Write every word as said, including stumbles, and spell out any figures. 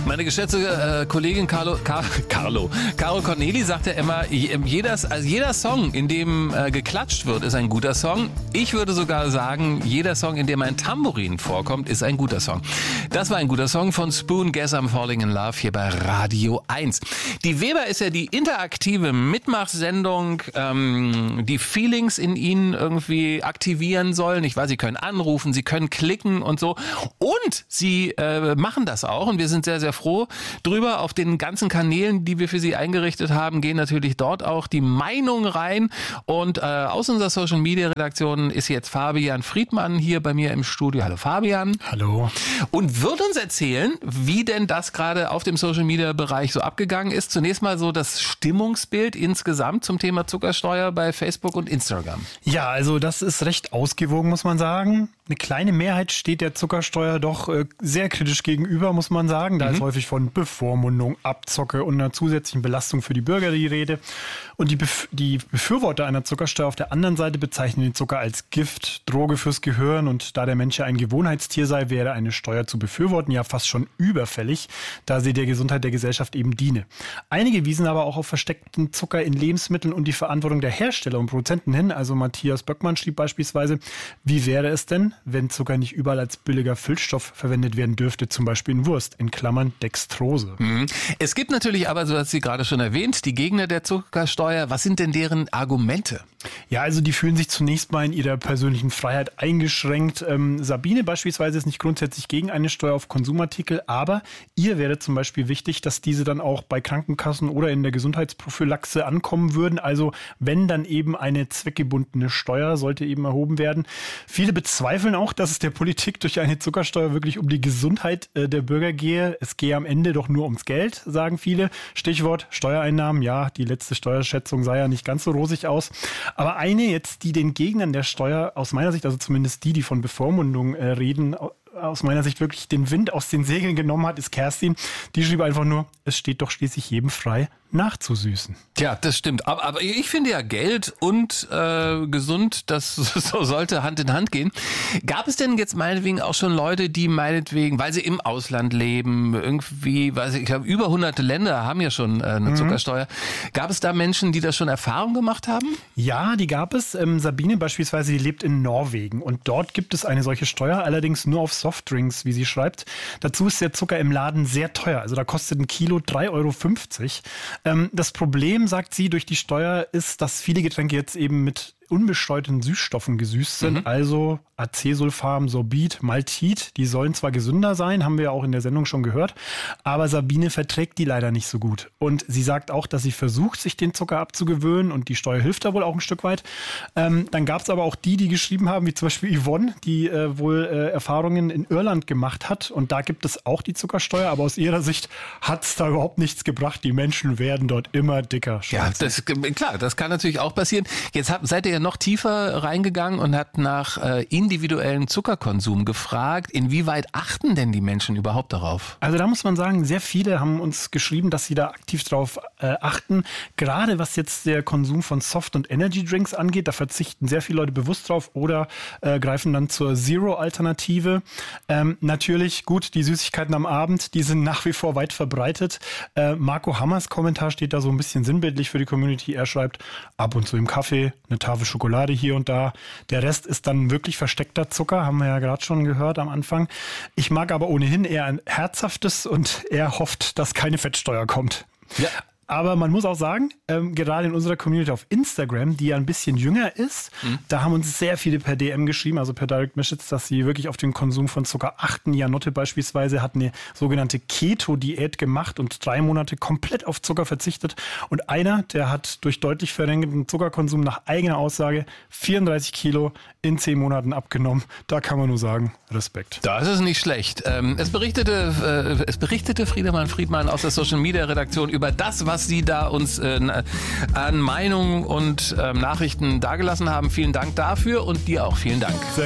Meine geschätzte äh, Kollegin Carlo, Car, Carlo, Caro Corneli sagt ja immer, jeder, also jeder Song, in dem äh, geklatscht wird, ist ein guter Song. Ich würde sogar sagen, jeder Song, in dem ein Tambourin vorkommt, ist ein guter Song. Das war ein guter Song von Spoon, Guess I'm Falling in Love, hier bei Radio eins. Die Weber ist ja die interaktive Mitmachsendung, ähm, die Feelings in Ihnen irgendwie aktivieren sollen. Ich weiß, Sie können anrufen, Sie können klicken und so. Und Sie äh, machen das auch und wir sind sehr, sehr froh drüber. Auf den ganzen Kanälen, die wir für Sie eingerichtet haben, gehen natürlich dort auch die Meinung rein. Und äh, aus unserer Social-Media-Redaktion ist jetzt Fabian Friedmann hier bei mir im Studio. Hallo Fabian. Hallo. Und wird uns erzählen, wie denn das gerade auf dem Social-Media-Bereich so abgegangen ist. Zunächst mal so das Stimmungsbild insgesamt zum Thema Zuckersteuer bei Facebook und Instagram. Ja, also das ist recht ausgewogen, muss man sagen. Eine kleine Mehrheit steht der Zuckersteuer doch äh, sehr kritisch gegenüber, muss man sagen. Da mhm. ist häufig von Bevormundung, Abzocke und einer zusätzlichen Belastung für die Bürger die Rede. Und die, Bef- die Befürworter einer Zuckersteuer auf der anderen Seite bezeichnen den Zucker als Gift, Droge fürs Gehirn. Und da der Mensch ja ein Gewohnheitstier sei, wäre eine Steuer zu befürworten ja fast schon überfällig, da sie der Gesundheit der Gesellschaft eben diene. Einige wiesen aber auch auf versteckten Zucker in Lebensmitteln und die Verantwortung der Hersteller und Produzenten hin. Also Matthias Böckmann schrieb beispielsweise, wie wäre es denn, wenn Zucker nicht überall als billiger Füllstoff verwendet werden dürfte, zum Beispiel in Wurst, in Klammern Dextrose. Mhm. Es gibt natürlich aber, so hat sie gerade schon erwähnt, die Gegner der Zuckersteuer. Was sind denn deren Argumente? Ja, also die fühlen sich zunächst mal in ihrer persönlichen Freiheit eingeschränkt. Ähm, Sabine beispielsweise ist nicht grundsätzlich gegen eine Steuer auf Konsumartikel, aber ihr wäre zum Beispiel wichtig, dass diese dann auch bei Krankenkassen oder in der Gesundheitsprophylaxe ankommen würden. Also wenn dann eben eine zweckgebundene Steuer sollte eben erhoben werden. Viele bezweifeln auch, dass es der Politik durch eine Zuckersteuer wirklich um die Gesundheit äh, der Bürger gehe. Es gehe am Ende doch nur ums Geld, sagen viele. Stichwort Steuereinnahmen. Ja, die letzte Steuerschätzung sah ja nicht ganz so rosig aus. Aber eine jetzt, die den Gegnern der Steuer aus meiner Sicht, also zumindest die, die von Bevormundung äh, reden, aus meiner Sicht wirklich den Wind aus den Segeln genommen hat, ist Kerstin. Die schrieb einfach nur, es steht doch schließlich jedem frei, nachzusüßen. Ja, das stimmt. Aber, aber ich finde ja, Geld und äh, gesund, das so sollte Hand in Hand gehen. Gab es denn jetzt meinetwegen auch schon Leute, die meinetwegen, weil sie im Ausland leben, irgendwie, weiß ich, ich glaube, über hunderte Länder haben ja schon äh, eine mhm. Zuckersteuer. Gab es da Menschen, die das schon Erfahrung gemacht haben? Ja, die gab es. Ähm, Sabine beispielsweise, die lebt in Norwegen und dort gibt es eine solche Steuer, allerdings nur auf Softdrinks, wie sie schreibt. Dazu ist der Zucker im Laden sehr teuer. Also da kostet ein Kilo drei Euro fünfzig. Ähm, das Problem, sagt sie, durch die Steuer ist, dass viele Getränke jetzt eben mit unbesteuerten Süßstoffen gesüßt sind, mhm. also Acesulfam, Sorbit, Maltit, die sollen zwar gesünder sein, haben wir ja auch in der Sendung schon gehört, aber Sabine verträgt die leider nicht so gut. Und sie sagt auch, dass sie versucht, sich den Zucker abzugewöhnen und die Steuer hilft da wohl auch ein Stück weit. Ähm, dann gab es aber auch die, die geschrieben haben, wie zum Beispiel Yvonne, die äh, wohl äh, Erfahrungen in Irland gemacht hat und da gibt es auch die Zuckersteuer, aber aus ihrer Sicht hat es da überhaupt nichts gebracht. Die Menschen werden dort immer dicker. Ja, das, klar, das kann natürlich auch passieren. Jetzt habt, seid ihr noch tiefer reingegangen und hat nach äh, individuellen Zuckerkonsum gefragt. Inwieweit achten denn die Menschen überhaupt darauf? Also da muss man sagen, sehr viele haben uns geschrieben, dass sie da aktiv drauf äh, achten. Gerade was jetzt der Konsum von Soft- und Energy-Drinks angeht, da verzichten sehr viele Leute bewusst drauf oder äh, greifen dann zur Zero-Alternative. Ähm, natürlich, gut, die Süßigkeiten am Abend, die sind nach wie vor weit verbreitet. Äh, Marco Hammers Kommentar steht da so ein bisschen sinnbildlich für die Community. Er schreibt, ab und zu im Kaffee, eine Tafel Schokolade hier und da. Der Rest ist dann wirklich versteckter Zucker, haben wir ja gerade schon gehört am Anfang. Ich mag aber ohnehin eher ein herzhaftes und er hofft, dass keine Fettsteuer kommt. Ja. Aber man muss auch sagen, ähm, gerade in unserer Community auf Instagram, die ja ein bisschen jünger ist, mhm. da haben uns sehr viele per D M geschrieben, also per Direct Message, dass sie wirklich auf den Konsum von Zucker achten. Janotte beispielsweise hat eine sogenannte Keto-Diät gemacht und drei Monate komplett auf Zucker verzichtet. Und einer, der hat durch deutlich verringerten Zuckerkonsum nach eigener Aussage vierunddreißig Kilo in zehn Monaten abgenommen. Da kann man nur sagen, Respekt. Das ist nicht schlecht. Ähm, es berichtete, äh, es berichtete Friedemann Friedmann aus der Social-Media-Redaktion über das, was Sie da uns äh, an Meinungen und äh, Nachrichten dagelassen haben. Vielen Dank dafür und dir auch vielen Dank. Sehr